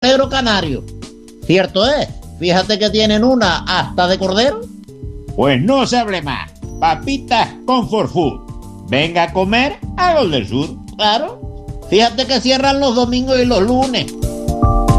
Pedro Canario. Cierto es, fíjate que tienen una hasta de cordero. Pues no se hable más. Papitas Comfort Food. Venga a comer a Gol del Sur. Claro, fíjate que cierran los domingos y los lunes.